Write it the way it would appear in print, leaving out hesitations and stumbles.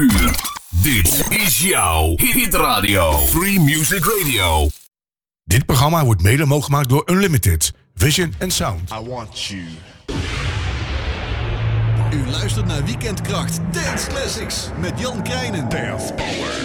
uur. Dit is jouw Hit Radio. Free Music Radio. Dit programma wordt mede mogelijk gemaakt door Unlimited, Vision and Sound. I want you. U luistert naar Weekendkracht Dance Classics met Jan Krijnen. Dance Power.